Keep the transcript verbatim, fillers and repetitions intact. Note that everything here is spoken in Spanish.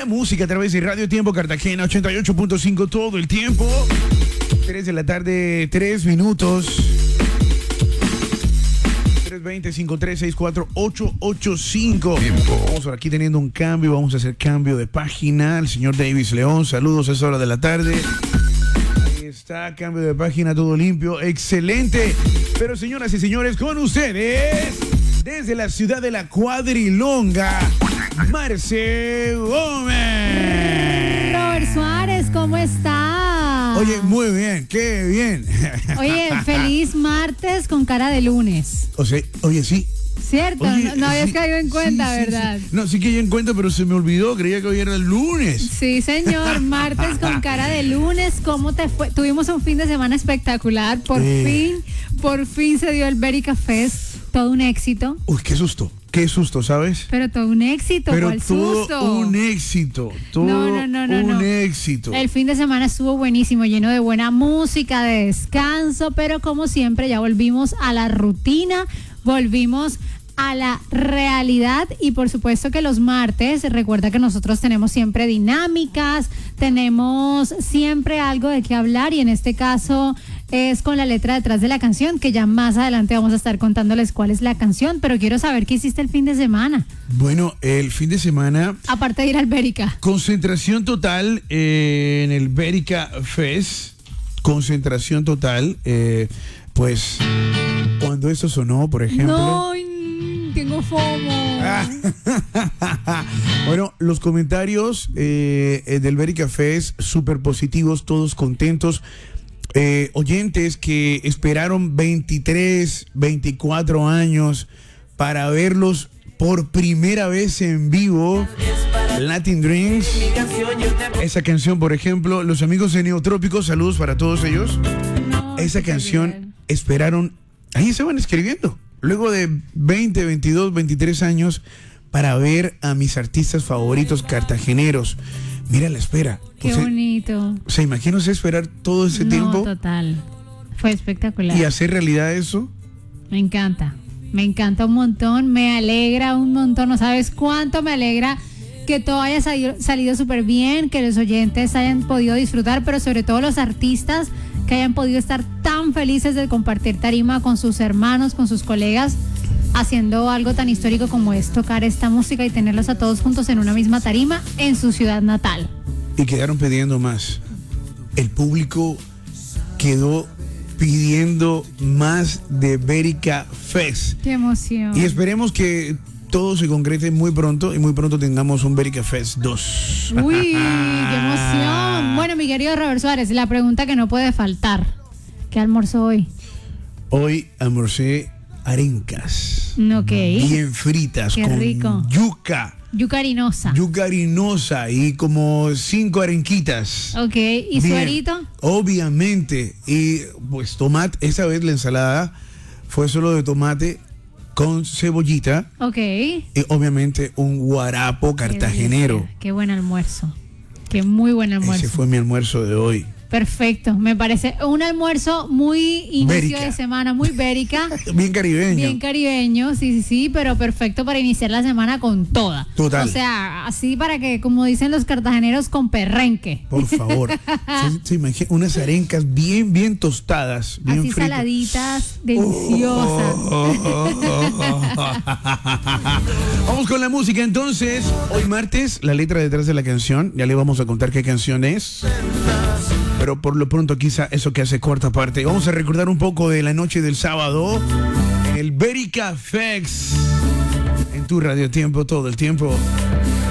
música a través de Radio Tiempo Cartagena ochenta y ocho punto cinco todo el tiempo. tres de la tarde, tres minutos. tres veinte, cincuenta y tres, sesenta y cuatro, ochocientos ochenta y cinco. Tiempo. Vamos por aquí teniendo un cambio, vamos a hacer cambio de página. El señor Davis León, saludos a esa hora de la tarde. Ahí está, cambio de página, todo limpio, excelente. Pero señoras y señores, con ustedes, desde la ciudad de la Cuadrilonga, Marce Gómez. Robert Suárez, ¿cómo está? Oye, muy bien, qué bien. Oye, feliz martes con cara de lunes. O sea, oye, sí. ¿Cierto? Oye, no, no habías sí, caído en cuenta, sí, sí, ¿verdad? Sí. No, sí que yo en cuenta, pero se me olvidó, creía que hoy era el lunes. Sí, señor, martes con cara de lunes. ¿Cómo te fue? Tuvimos un fin de semana espectacular. Por eh. fin, por fin se dio el Berica Fest. Todo un éxito. Uy, qué susto, qué susto, ¿sabes? Pero todo un éxito, Pero ¿cuál todo susto? un éxito, todo no, no, no, no, un no. éxito. El fin de semana estuvo buenísimo, lleno de buena música, de descanso, pero como siempre ya volvimos a la rutina, volvimos a la realidad y por supuesto que los martes, recuerda que nosotros tenemos siempre dinámicas, tenemos siempre algo de qué hablar y en este caso es con la letra detrás de la canción, que ya más adelante vamos a estar contándoles cuál es la canción, pero quiero saber qué hiciste el fin de semana. Bueno, el fin de semana... Aparte de ir al Berica. Concentración total eh, en el Berica Fest, concentración total, eh, pues cuando eso sonó, por ejemplo... No, tengo FOMO. Bueno, los comentarios eh, del Berica Fest súper positivos, todos contentos. Eh, oyentes que esperaron veintitrés, veinticuatro años para verlos por primera vez en vivo. Latin Dreams. Esa canción, por ejemplo, los amigos de Neotrópicos, saludos para todos ellos. No, Esa canción bien. Esperaron, ahí se van escribiendo. Luego de veinte, veintidós, veintitrés años para ver a mis artistas favoritos cartageneros. Mira la espera. Qué o sea, bonito. ¿Se imagina usted esperar todo ese no, tiempo? Total. Fue espectacular. ¿Y hacer realidad eso? Me encanta. Me encanta un montón. Me alegra un montón. No sabes cuánto me alegra que todo haya salido, salido súper bien, que los oyentes hayan podido disfrutar, pero sobre todo los artistas que hayan podido estar tan felices de compartir tarima con sus hermanos, con sus colegas, haciendo algo tan histórico como es tocar esta música y tenerlos a todos juntos en una misma tarima en su ciudad natal. Y quedaron pidiendo más. El público quedó pidiendo más de Berica Fest. ¡Qué emoción! Y esperemos que todo se concrete muy pronto y muy pronto tengamos un Berica Fest dos. ¡Uy, qué emoción! Bueno, mi querido Robert Suárez, la pregunta que no puede faltar. ¿Qué almorzó hoy? Hoy almorcé arencas. Ok. Bien fritas. Qué con rico. yuca. Yuca harinosa. Yuca harinosa y como cinco arenquitas. Ok, ¿y Bien, suerito? Obviamente. Y pues tomate, esa vez la ensalada fue solo de tomate con cebollita. Ok. Y obviamente un guarapo cartagenero. Qué, qué buen almuerzo. Qué muy buen almuerzo. Ese fue mi almuerzo de hoy. Perfecto, me parece un almuerzo muy inicio Berica. de semana, muy Berica. Bien caribeño. Bien caribeño, sí, sí, sí, pero perfecto para iniciar la semana con toda. Total. O sea, así para que, como dicen los cartageneros, con perrenque. Por favor. se, se imagina unas arencas bien, bien tostadas. Bien así fritas. saladitas, deliciosas. Oh, oh, oh, oh, oh. Vamos con la música entonces. Hoy martes, la letra detrás de la canción. Ya le vamos a contar qué canción es. Pero por lo pronto quizá eso que hace corta parte. Vamos a recordar un poco de la noche del sábado en el Berica Fest. En tu Radio Tiempo todo el tiempo.